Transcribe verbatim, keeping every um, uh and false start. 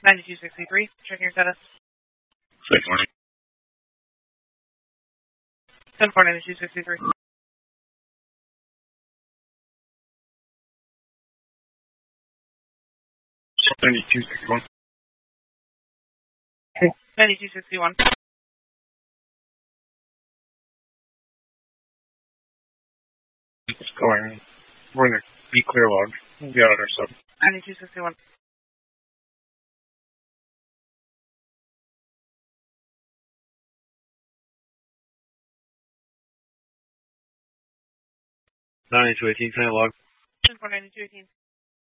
ninety-two sixty-three, checking your status. Six morning. ten four ninety-two sixty-three. ninety-two sixty-one. ninety-two sixty-one. It's going. We're in the be clear log. We'll be out on our sub. ninety-two sixty-one. ninety-two eighteen, clear log. ten four ninety-two eighteen.